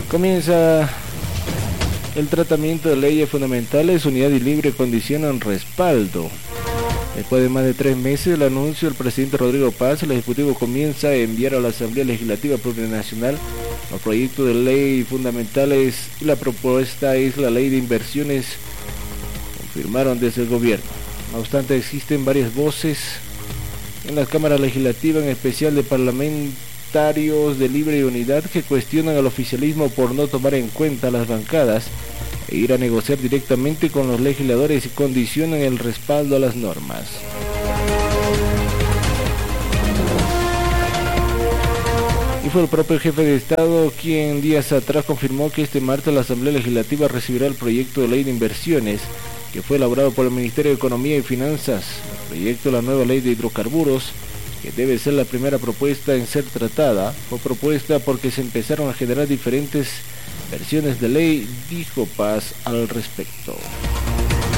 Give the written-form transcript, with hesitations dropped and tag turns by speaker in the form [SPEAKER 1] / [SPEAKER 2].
[SPEAKER 1] Comienza el tratamiento de leyes fundamentales. Unidad y Libre condicionan respaldo. Después de más de 3 meses del anuncio del presidente Rodrigo Paz, el Ejecutivo comienza a enviar a la Asamblea Legislativa Plurinacional los proyectos de ley fundamentales y la propuesta es la ley de inversiones, confirmaron desde el gobierno. No obstante, existen varias voces en las cámaras legislativas, en especial de parlamentarios de Libre y Unidad, que cuestionan al oficialismo por no tomar en cuenta las bancadas e ir a negociar directamente con los legisladores y condicionan el respaldo a las normas. Y fue el propio jefe de Estado quien días atrás confirmó que este martes la Asamblea Legislativa recibirá el proyecto de ley de inversiones que fue elaborado por el Ministerio de Economía y Finanzas. El proyecto de la nueva ley de hidrocarburos, que debe ser la primera propuesta en ser tratada, fue propuesta porque se empezaron a generar diferentes versiones de ley, dijo Paz al respecto.